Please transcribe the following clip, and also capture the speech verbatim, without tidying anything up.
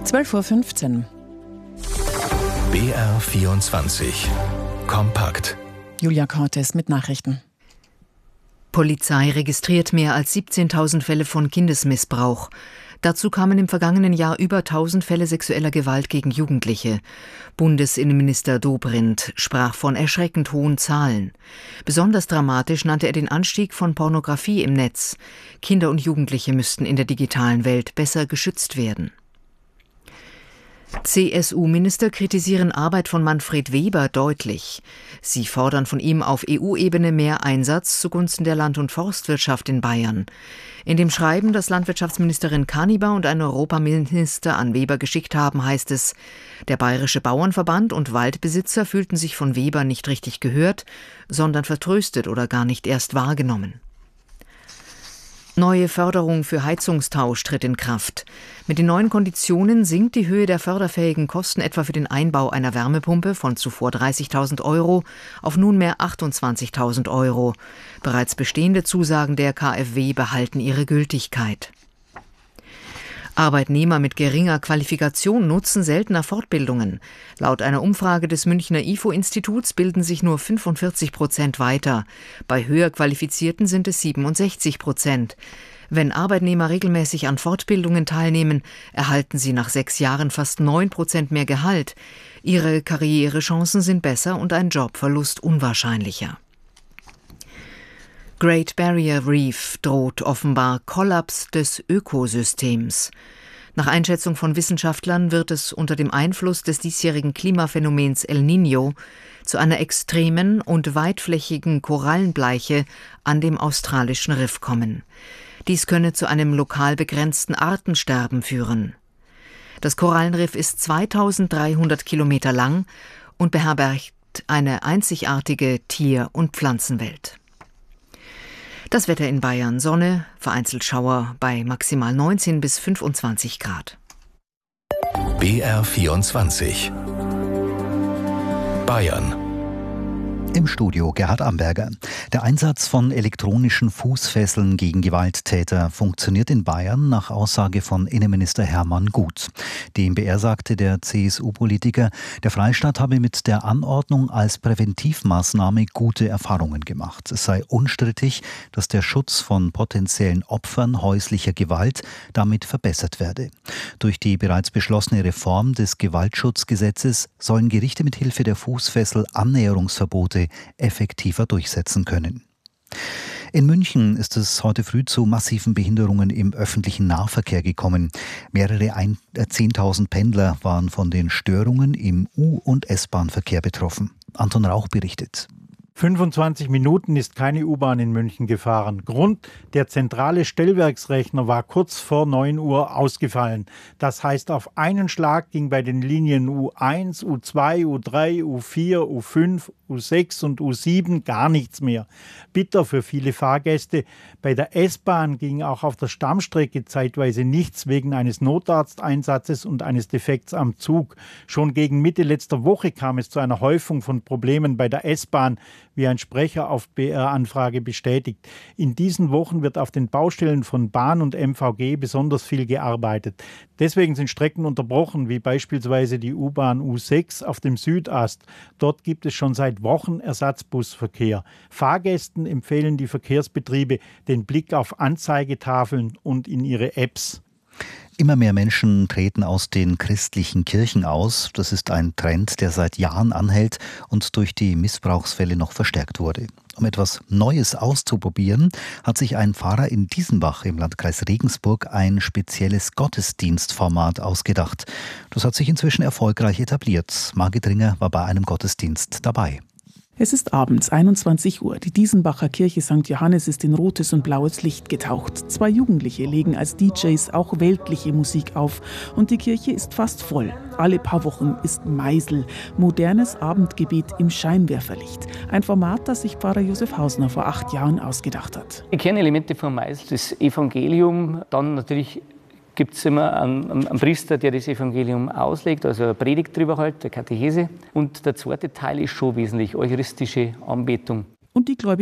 zwölf Uhr fünfzehn. B R vierundzwanzig. Kompakt. Julia Cortes mit Nachrichten. Polizei registriert mehr als siebzehntausend Fälle von Kindesmissbrauch. Dazu kamen im vergangenen Jahr über tausend Fälle sexueller Gewalt gegen Jugendliche. Bundesinnenminister Dobrindt sprach von erschreckend hohen Zahlen. Besonders dramatisch nannte er den Anstieg von Pornografie im Netz. Kinder und Jugendliche müssten in der digitalen Welt besser geschützt werden. C S U-Minister kritisieren Arbeit von Manfred Weber deutlich. Sie fordern von ihm auf E U-Ebene mehr Einsatz zugunsten der Land- und Forstwirtschaft in Bayern. In dem Schreiben, das Landwirtschaftsministerin Kanibar und ein Europaminister an Weber geschickt haben, heißt es, der Bayerische Bauernverband und Waldbesitzer fühlten sich von Weber nicht richtig gehört, sondern vertröstet oder gar nicht erst wahrgenommen. Neue Förderung für Heizungstausch tritt in Kraft. Mit den neuen Konditionen sinkt die Höhe der förderfähigen Kosten etwa für den Einbau einer Wärmepumpe von zuvor dreißigtausend Euro auf nunmehr achtundzwanzigtausend Euro. Bereits bestehende Zusagen der K f W behalten ihre Gültigkeit. Arbeitnehmer mit geringer Qualifikation nutzen seltener Fortbildungen. Laut einer Umfrage des Münchner I F O-Instituts bilden sich nur fünfundvierzig Prozent weiter. Bei höher Qualifizierten sind es siebenundsechzig Prozent. Wenn Arbeitnehmer regelmäßig an Fortbildungen teilnehmen, erhalten sie nach sechs Jahren fast neun Prozent mehr Gehalt. Ihre Karrierechancen sind besser und ein Jobverlust unwahrscheinlicher. Great Barrier Reef droht offenbar Kollaps des Ökosystems. Nach Einschätzung von Wissenschaftlern wird es unter dem Einfluss des diesjährigen Klimaphänomens El Niño zu einer extremen und weitflächigen Korallenbleiche an dem australischen Riff kommen. Dies könne zu einem lokal begrenzten Artensterben führen. Das Korallenriff ist zweitausenddreihundert Kilometer lang und beherbergt eine einzigartige Tier- und Pflanzenwelt. Das Wetter in Bayern: Sonne, vereinzelt Schauer bei maximal neunzehn bis fünfundzwanzig Grad. B R vierundzwanzig. Bayern. Im Studio Gerhard Amberger. Der Einsatz von elektronischen Fußfesseln gegen Gewalttäter funktioniert in Bayern nach Aussage von Innenminister Hermann Gut. Dem B R sagte der C S U-Politiker, der Freistaat habe mit der Anordnung als Präventivmaßnahme gute Erfahrungen gemacht. Es sei unstrittig, dass der Schutz von potenziellen Opfern häuslicher Gewalt damit verbessert werde. Durch die bereits beschlossene Reform des Gewaltschutzgesetzes sollen Gerichte mit Hilfe der Fußfessel Annäherungsverbote effektiver durchsetzen können. In München ist es heute früh zu massiven Behinderungen im öffentlichen Nahverkehr gekommen. Mehrere zehntausend Pendler waren von den Störungen im U- und S-Bahn-Verkehr betroffen. Anton Rauch berichtet. fünfundzwanzig Minuten ist keine U-Bahn in München gefahren. Grund: der zentrale Stellwerksrechner war kurz vor neun Uhr ausgefallen. Das heißt, auf einen Schlag ging bei den Linien U eins, U zwei, U drei, U vier, U fünf, U sechs und U sieben gar nichts mehr. Bitter für viele Fahrgäste. Bei der S-Bahn ging auch auf der Stammstrecke zeitweise nichts wegen eines Notarzteinsatzes und eines Defekts am Zug. Schon gegen Mitte letzter Woche kam es zu einer Häufung von Problemen bei der S-Bahn, wie ein Sprecher auf B R-Anfrage bestätigt. In diesen Wochen wird auf den Baustellen von Bahn und M V G besonders viel gearbeitet. Deswegen sind Strecken unterbrochen, wie beispielsweise die U-Bahn U sechs auf dem Südast. Dort gibt es schon seit Wochen Ersatzbusverkehr. Fahrgästen empfehlen die Verkehrsbetriebe den Blick auf Anzeigetafeln und in ihre Apps. Immer mehr Menschen treten aus den christlichen Kirchen aus. Das ist ein Trend, der seit Jahren anhält und durch die Missbrauchsfälle noch verstärkt wurde. Um etwas Neues auszuprobieren, hat sich ein Pfarrer in Diesenbach im Landkreis Regensburg ein spezielles Gottesdienstformat ausgedacht. Das hat sich inzwischen erfolgreich etabliert. Margit Ringer war bei einem Gottesdienst dabei. Es ist abends, einundzwanzig Uhr. Die Diesenbacher Kirche Sankt Johannes ist in rotes und blaues Licht getaucht. Zwei Jugendliche legen als D Js auch weltliche Musik auf. Und die Kirche ist fast voll. Alle paar Wochen ist Meisel, modernes Abendgebet im Scheinwerferlicht. Ein Format, das sich Pfarrer Josef Hausner vor acht Jahren ausgedacht hat. Die Kernelemente von Meisel, das Evangelium, dann natürlich gibt es immer einen, einen Priester, der das Evangelium auslegt, also eine Predigt drüber halt, eine Katechese. Und der zweite Teil ist schon wesentlich, eucharistische Anbetung. Und die Gläubigen